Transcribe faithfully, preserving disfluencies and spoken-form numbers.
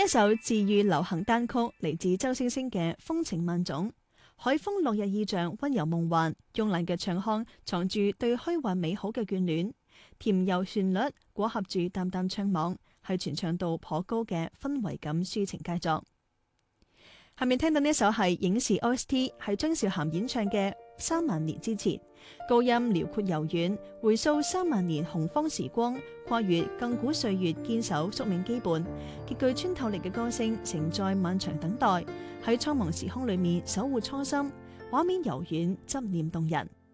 一首治愈流行單曲嚟自周星星嘅《風情萬種》，海風落日意象溫柔夢幻，慵懶嘅唱腔藏住對虛幻美好嘅眷戀，甜柔旋律裹挾住淡淡唱網，係傳唱度頗高嘅氛圍感抒情佳作。下面聽到呢首係影視 O S T， 係張韶涵演唱嘅《三萬年之前》，高音遼闊柔軟，回溯三萬年洪荒時光，跨越亘古歲月，堅守宿命羈絆，極具穿透力嘅歌聲承載漫長等待，喺蒼茫時空裏面守護初心，畫面柔軟，執念動人。